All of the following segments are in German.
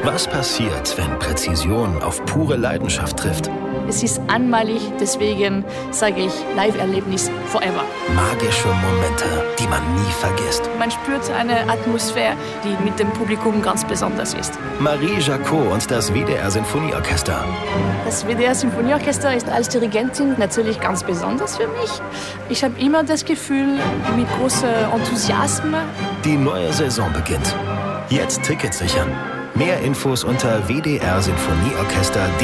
Was passiert, wenn Präzision auf pure Leidenschaft trifft? Es ist einmalig, deswegen sage ich Live-Erlebnis forever. Magische Momente, die man nie vergisst. Man spürt eine Atmosphäre, die mit dem Publikum ganz besonders ist. Marie Jacot und das WDR Sinfonieorchester. Das WDR Sinfonieorchester ist als Dirigentin natürlich ganz besonders für mich. Ich habe immer das Gefühl, mit großem Enthusiasmus. Die neue Saison beginnt. Jetzt Tickets sichern. Mehr Infos unter wdrsinfonieorchester.de.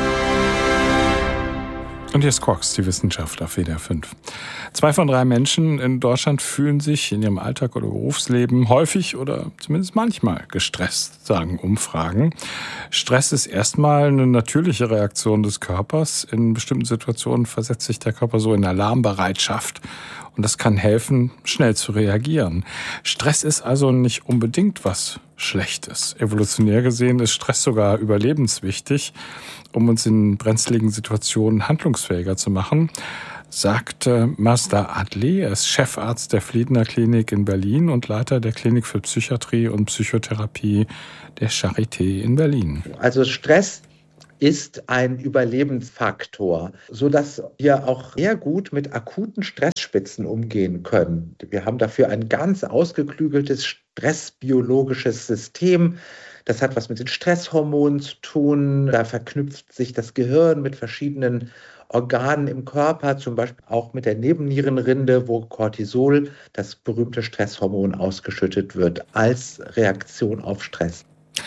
Und hier ist Quarks, die Wissenschaft auf WDR 5. 2 von 3 Menschen in Deutschland fühlen sich in ihrem Alltag oder Berufsleben häufig oder zumindest manchmal gestresst, sagen Umfragen. Stress ist erstmal eine natürliche Reaktion des Körpers. In bestimmten Situationen versetzt sich der Körper so in Alarmbereitschaft. Und das kann helfen, schnell zu reagieren. Stress ist also nicht unbedingt was Schlechtes. Evolutionär gesehen ist Stress sogar überlebenswichtig, um uns in brenzligen Situationen handlungsfähiger zu machen, sagt Mazda Adli. Er ist Chefarzt der Fliedner Klinik in Berlin und Leiter der Klinik für Psychiatrie und Psychotherapie der Charité in Berlin. Also Stress ist ein Überlebensfaktor, sodass wir auch sehr gut mit akuten Stressspitzen umgehen können. Wir haben dafür ein ganz ausgeklügeltes stressbiologisches System. Das hat was mit den Stresshormonen zu tun. Da verknüpft sich das Gehirn mit verschiedenen Organen im Körper, zum Beispiel auch mit der Nebennierenrinde, wo Cortisol, das berühmte Stresshormon, ausgeschüttet wird als Reaktion auf Stress.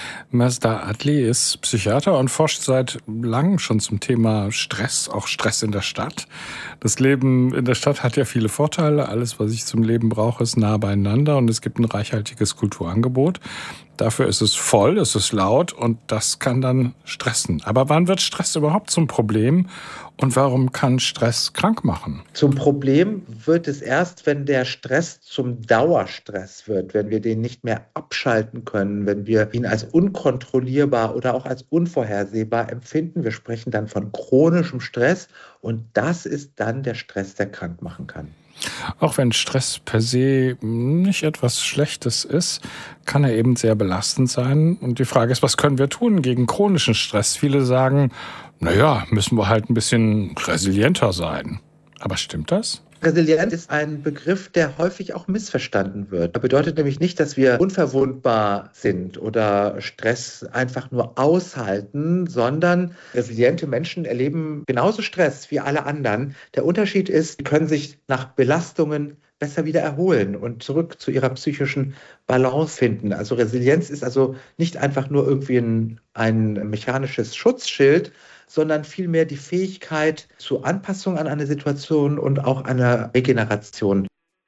Mazda Adli ist Psychiater und forscht seit langem schon zum Thema Stress, auch Stress in der Stadt. Das Leben in der Stadt hat ja viele Vorteile. Alles, was ich zum Leben brauche, ist nah beieinander und es gibt ein reichhaltiges Kulturangebot. Dafür ist es voll, es ist laut und das kann dann stressen. Aber wann wird Stress überhaupt zum Problem und warum kann Stress krank machen? Zum Problem wird es erst, wenn der Stress zum Dauerstress wird, wenn wir den nicht mehr abschalten können, wenn wir ihn als unkontrollierbar oder auch als unvorhersehbar empfinden. Wir sprechen dann von chronischem Stress und das ist dann der Stress, der krank machen kann. Auch wenn Stress per se nicht etwas Schlechtes ist, kann er eben sehr belastend sein. Und die Frage ist, was können wir tun gegen chronischen Stress? Viele sagen, naja, müssen wir halt ein bisschen resilienter sein. Aber stimmt das? Resilienz ist ein Begriff, der häufig auch missverstanden wird. Das bedeutet nämlich nicht, dass wir unverwundbar sind oder Stress einfach nur aushalten, sondern resiliente Menschen erleben genauso Stress wie alle anderen. Der Unterschied ist, sie können sich nach Belastungen besser wieder erholen und zurück zu ihrer psychischen Balance finden. Also Resilienz ist also nicht einfach nur irgendwie ein mechanisches Schutzschild, sondern vielmehr die Fähigkeit zur Anpassung an eine Situation und auch einer Regeneration.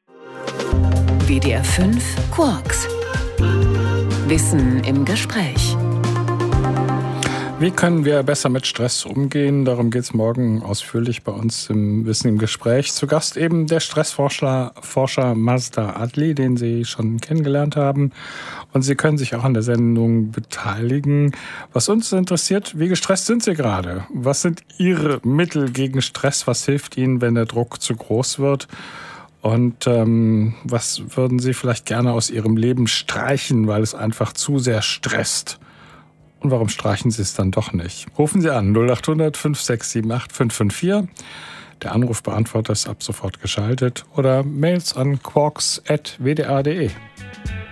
WDR 5 Quarks. Wissen im Gespräch. Wie können wir besser mit Stress umgehen? Darum geht es morgen ausführlich bei uns im Wissen im Gespräch. Zu Gast eben der Stressforscher Mazda Adli, den Sie schon kennengelernt haben. Und Sie können sich auch an der Sendung beteiligen. Was uns interessiert, wie gestresst sind Sie gerade? Was sind Ihre Mittel gegen Stress? Was hilft Ihnen, wenn der Druck zu groß wird? Und was würden Sie vielleicht gerne aus Ihrem Leben streichen, weil es einfach zu sehr stresst? Und warum streichen Sie es dann doch nicht? Rufen Sie an 0800 5678 554. Der Anrufbeantworter ist ab sofort geschaltet. Oder Mails an quarks@wdr.de.